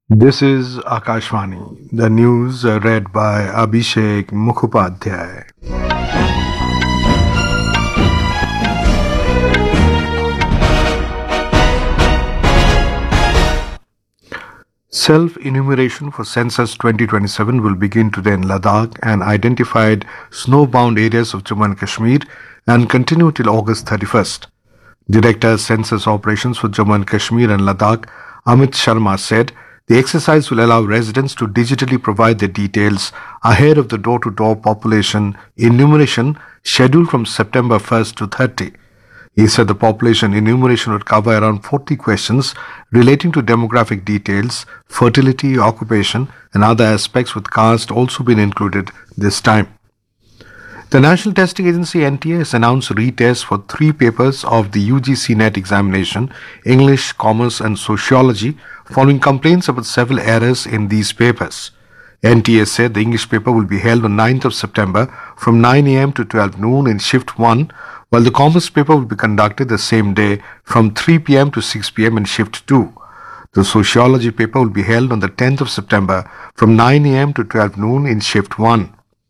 This is Akashvani, the news read by Abhishek Mukhopadhyay. Self-enumeration for Census 2027 will begin today in Ladakh and identified snowbound areas of Jammu and Kashmir and continue till August 31st. Director Census Operations for Jammu and Kashmir and Ladakh, Amit Sharma, said the exercise will allow residents to digitally provide their details ahead of the door-to-door population enumeration scheduled from September 1st to 30. He said the population enumeration would cover around 40 questions relating to demographic details, fertility, occupation, and other aspects, with caste also being included this time. The National Testing Agency NTA has announced retests for 3 papers of the UGC NET examination, English, Commerce and Sociology, following complaints about several errors in these papers. NTA said the English paper will be held on 9th of September from 9 a.m. to 12 noon in Shift 1, while the Commerce paper will be conducted the same day from 3 p.m. to 6 p.m. in Shift 2. The Sociology paper will be held on the 10th of September from 9 a.m. to 12 noon in Shift 1.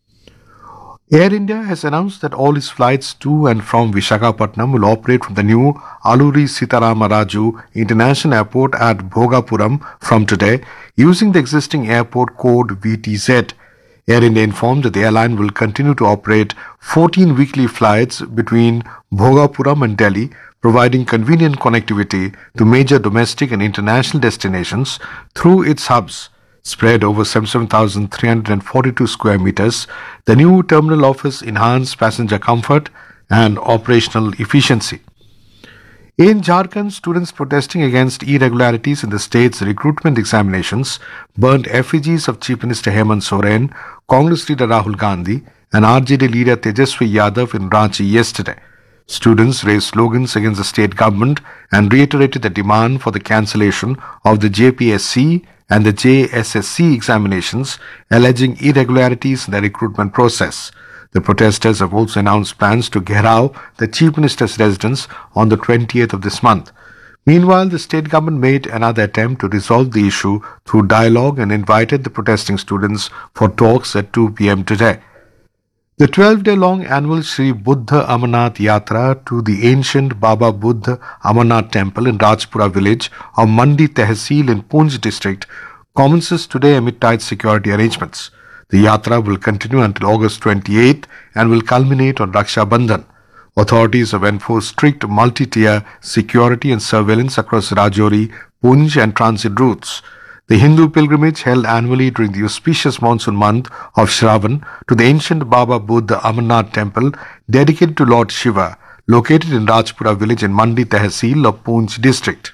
Air India has announced that all its flights to and from Visakhapatnam will operate from the new Alluri Sitarama Raju International Airport at Bhogapuram from today, using the existing airport code VTZ. Air India informed that the airline will continue to operate 14 weekly flights between Bhogapuram and Delhi, providing convenient connectivity to major domestic and international destinations through its hubs. Spread over 77,342 square meters, the new terminal offers enhanced passenger comfort and operational efficiency. In Jharkhand, students protesting against irregularities in the state's recruitment examinations burnt effigies of Chief Minister Hemant Soren, Congress leader Rahul Gandhi, and RJD leader Tejaswi Yadav in Ranchi yesterday. Students raised slogans against the state government and reiterated the demand for the cancellation of the JPSC and the JSSC examinations, alleging irregularities in the recruitment process. The protesters have also announced plans to gherao the Chief Minister's residence on the 20th of this month. Meanwhile, the state government made another attempt to resolve the issue through dialogue and invited the protesting students for talks at 2 p.m. today. The 12-day-long annual Sri Buddha Amarnath Yatra to the ancient Baba Buddha Amarnath Temple in Rajpura village of Mandi Tehsil in Poonch district commences today amid tight security arrangements. The yatra will continue until August 28 and will culminate on Raksha Bandhan. Authorities have enforced strict multi-tier security and surveillance across Rajouri, Poonch and transit routes. The Hindu pilgrimage held annually during the auspicious monsoon month of Shravan to the ancient Baba Buddha Amarnath temple dedicated to Lord Shiva, located in Rajpura village in Mandi Tehsil of Poonch district.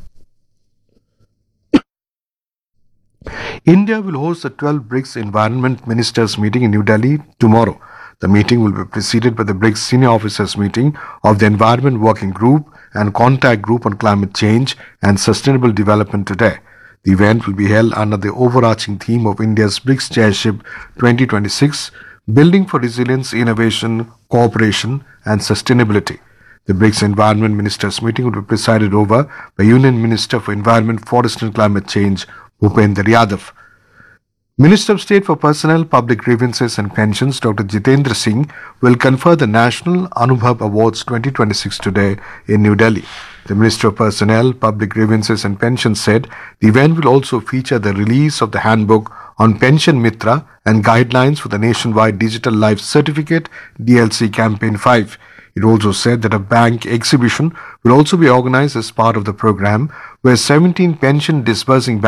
India will host the 12th BRICS Environment Ministers meeting in New Delhi tomorrow. The meeting will be preceded by the BRICS Senior Officers meeting of the Environment Working Group and Contact Group on Climate Change and Sustainable Development today. The event will be held under the overarching theme of India's BRICS Chairship 2026, Building for Resilience, Innovation, Cooperation and Sustainability. The BRICS Environment Ministers meeting will be presided over by Union Minister for Environment, Forest and Climate Change, Bhupender Yadav. Minister of State for Personnel, Public Grievances and Pensions, Dr. Jitendra Singh, will confer the National Anubhav Awards 2026 today in New Delhi. The Minister of Personnel, Public Grievances and Pensions said the event will also feature the release of the handbook on Pension Mitra and guidelines for the nationwide Digital Life Certificate DLC Campaign 5. It also said that a bank exhibition will also be organized as part of the program, where 17 pension disbursing